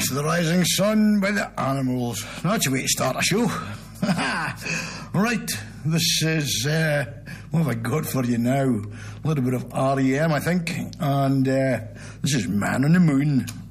To the Rising Sun by the Animals. That's a way to start a show. Right, this is, what have I got for you now? A little bit of R.E.M., I think. And this is Man on the Moon.